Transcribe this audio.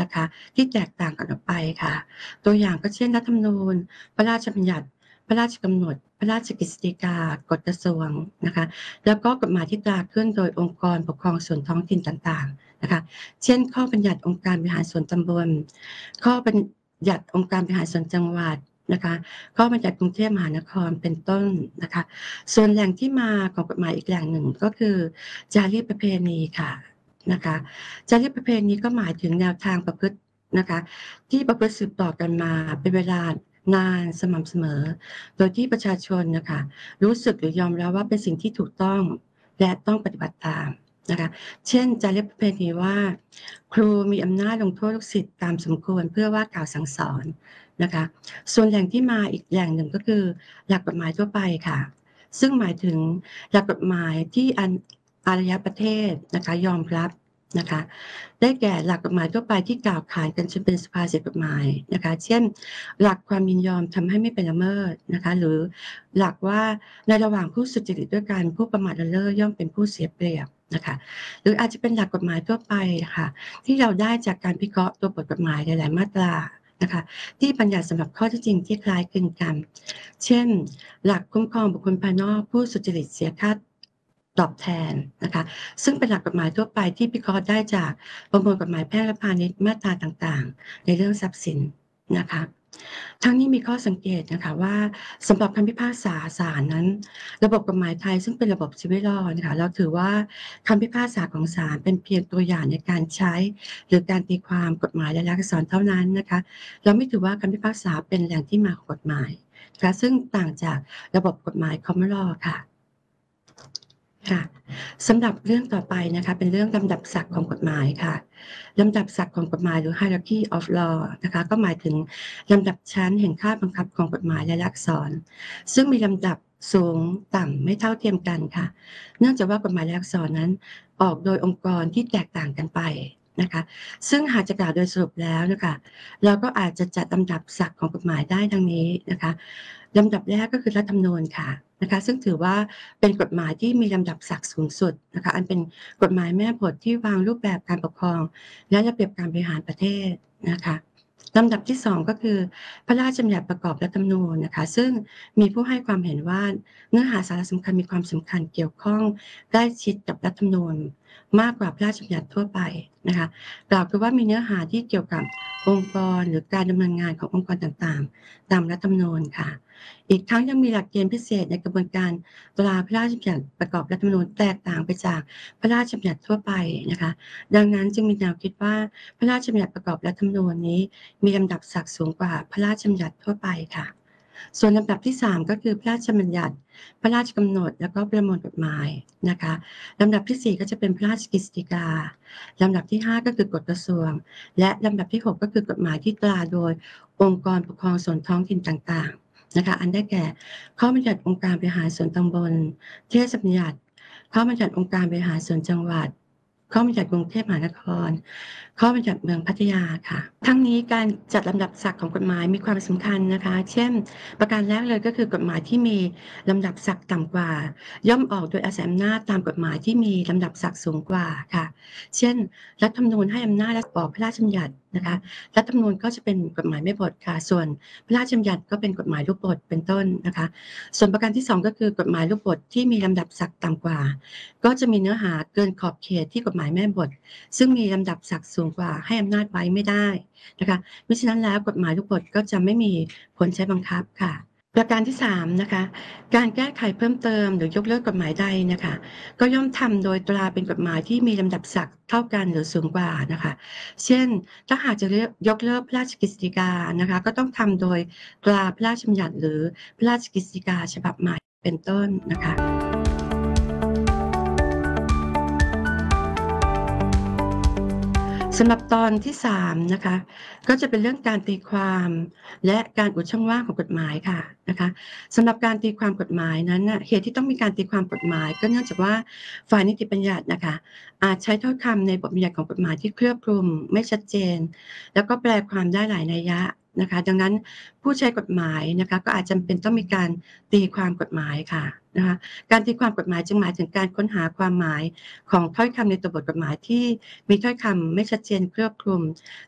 นะคะที่แตกต่างกันออกไปค่ะตัวอย่างก็เช่นรัฐธรรมนูญพระราชบัญญัติพระราชกำหนดพระราชกฤษฎีกากฎกระทรวงนะคะแล้วก็กฎหมายที่ตราขึ้นโดยองค์กรปกครองส่วนท้องถิ่นต่างๆนะคะเช่นข้อบัญญัติองค์การบริหารส่วนตำบลข้อบัญญัติองค์การบริหารส่วนจังหวัดนะคะข้อบัญญัติกรุงเทพมหานครเป็นต้นนะคะส่วนแหล่งที่มาของกฎหมายอีกแหล่งหนึ่งก็คือจารีตประเพณีค่ะนะคะจารีตประเพณีก็หมายถึงแนวทางประพฤตินะคะที่ประพฤติสืบต่อกันมาเป็นเวลานานสม่ำเสมอโดยที่ประชาชนนะคะรู้สึกหรือยอมรับว่าเป็นสิ่งที่ถูกต้องและต้องปฏิบัติตามนะคะเช่นจารีตประเพณีว่าครูมีอำนาจลงโทษลูกศิษย์ตามสมควรเพื่อว่ากล่าวสั่งสอนนะคะส่วนแหล่งที่มาอีกแหล่งหนึ่งก็คือหลักกฎหมายทั่วไปค่ะซึ่งหมายถึงหลักกฎหมายที่อารยประเทศนะคะยอมรับนะคะได้แก่หลักกฎหมายทั่วไปที่กล่าวขานกันจนเป็นสุภาษิตกฎหมายนะคะเช่นหลักความยินยอมทำให้ไม่เป็นละเมิดนะคะหรือหลักว่าในระหว่างผู้สุจริตด้วยกันผู้ประมาทเลินเล่อย่อมเป็นผู้เสียเปรียบนะคะหรืออาจจะเป็นหลักกฎหมายทั่วไปค่ะที่เราได้จากการพิเคราะห์ตัวบทกฎหมายหลายๆมาตรานะคะที่บัญญัติสำหรับข้อเท็จจริงที่คล้ายคลึงกันเช่นหลักคุ้มครองบุคคลภายนอกผู้สุจริตเสียค่าตอบแทนนะคะซึ่งเป็นหลักกฎหมายทั่วไปที่พิเคราะห์ได้จากประมวลกฎหมายแพ่งและพาณิชย์มาตราต่างๆในเรื่องทรัพย์สินนะคะทั้งนี้มีข้อสังเกตนะคะว่าสำหรับคำพิพากษาศาลนั้นระบบกฎหมายไทยซึ่งเป็นระบบ Civil Law นะคะเราถือว่าคำพิพากษาของศาลเป็นเพียงตัวอย่างในการใช้หรือการตีความกฎหมายรายลักษณ์อักษรเท่านั้นนะคะเราไม่ถือว่าคำพิพากษาเป็นแหล่งที่มาของกฎหมายนะคะซึ่งต่างจากระบบกฎหมาย Common Law ค่ะค่ะสำหรับเรื่องต่อไปนะคะเป็นเรื่องลำดับศักดิ์ของกฎหมายค่ะลำดับศักดิ์ของกฎหมายหรือ Hierarchy of Law นะคะก็หมายถึงลำดับชั้นแห่งค่าบังคับของกฎหมายและลักษณ์อักษรซึ่งมีลำดับสูงต่ำไม่เท่าเทียมกันค่ะเนื่องจากว่ากฎหมายและลักษณ์อักษรนั้นออกโดยองค์กรที่แตกต่างกันไปนะคะซึ่งหากจะกล่าวโดยสรุปแล้วนะคะเราก็อาจจะจัดลำดับศักดิ์ของกฎหมายได้ดังนี้นะคะลำดับแรกก็คือรัฐธรรมนูญค่ะนะคะซึ่งถือว่าเป็นกฎหมายที่มีลำดับศักดิ์สูงสุดนะคะอันเป็นกฎหมายแม่บทที่วางรูปแบบการปกครองและระเบียบการบริหารประเทศนะคะลำดับที่2ก็คือพระราชบัญญัติประกอบรัฐธรรมนูญนะคะซึ่งมีผู้ให้ความเห็นว่าเนื้อหาสาระสำคัญมีความสำคัญเกี่ยวข้องใกล้ชิดกับรัฐธรรมนูญมากกว่าพระราชบัญญัติทั่วไปนะคะกล่าวคือว่ามีเนื้อหาที่เกี่ยวกับองค์กรหรือการดำเนินงานขององค์กรต่างๆตามรัฐธรรมนูญค่ะอีกทั้งยังมีหลักเกณฑ์พิเศษในกระบวนการตราพระราชบัญญัติประกอบรัฐธรรมนูญแตกต่างไปจากพระราชบัญญัติทั่วไปนะคะดังนั้นจึงมีแนวคิดว่าพระราชบัญญัติประกอบรัฐธรรมนูญนี้มีลำดับศักดิ์สูงกว่าพระราชบัญญัติทั่วไปค่ะส่วนลำดับที่3ก็คือพระราชบัญญัติพระราชกำหนดแล้วก็ประมวลกฎหมายนะคะลำดับที่4ก็จะเป็นพระราชกฤษฎีกาลำดับที่5ก็คือกฎกระทรวงและลำดับที่6ก็คือกฎหมายที่ตราโดยองค์กรปกครองส่วนท้องถิ่นต่างๆนะคะอันได้แก่ข้อบัญญัติองค์การบริหารส่วนตำบลเทศบัญญัติข้อบัญญัติองค์การบริหารส่วนจังหวัดข้อบัญญัติกรุงเทพมหานครข้อบัญญัติเมืองพัทยาค่ะทั้งนี้การจัดลำดับศักดิ์ของกฎหมายมีความสำคัญนะคะเช่นประการแรกเลยก็คือกฎหมายที่มีลำดับศักดิ์ต่ำกว่าย่อมออกโดยอาศัยอำนาจตามกฎหมายที่มีลำดับศักดิ์สูงกว่าค่ะเช่นรัฐธรรมนูญให้อำนาจและออกพระราชบัญญัตินะคะรัฐธรรมนูญก็จะเป็นกฎหมายแม่บทค่ะส่วนพระราชบัญญัติก็เป็นกฎหมายลูกบทเป็นต้นนะคะส่วนประการที่2ก็คือกฎหมายลูกบทที่มีลำดับศักดิ์ต่ำกว่าก็จะมีเนื้อหาเกินขอบเขตที่กฎหมายแม่บทซึ่งมีลำดับศักดิ์สูงกว่าให้อำนาจไว้ไม่ได้นะคะมิฉะนั้นแล้วกฎหมายลูกบทก็จะไม่มีผลใช้บังคับค่ะประการที่3นะคะการแก้ไขเพิ่มเติมหรือยกเลิกกฎหมายใดนะคะก็ย่อมทำโดยตราเป็นกฎหมายที่มีลำดับศักดิ์เท่ากันหรือสูงกว่านะคะเช่นถ้าหากจะยกเลิกพระราชกฤษฎีกานะคะก็ต้องทำโดยตราพระราชบัญญัติหรือพระราชกฤษฎีกาฉบับใหม่เป็นต้นนะคะสำหรับตอนที่3นะคะก็จะเป็นเรื่องการตีความและการอุดช่องว่างของกฎหมายค่ะนะคะสำหรับการตีความกฎหมายนั้นน่ะเหตุที่ต้องมีการตีความกฎหมายก็เนื่องจากว่าฝ่ายนิติบัญญัติน่ะค่ะอาจใช้ถ้อยคำในบทบัญญัติของกฎหมายที่เคลือบคลุมไม่ชัดเจนแล้วก็แปลความได้หลายนัยยะนะคะดังนั้นผู้ใช้กฎหมายนะคะก็อาจจำเป็นต้องมีการตีความกฎหมายค่ะนะคะการตีความกฎหมายจึงหมายถึงการค้นหาความหมายของถ้อยคำในตัวบทกฎหมายที่มีถ้อยคำไม่ชัดเจนเคลือบคลุม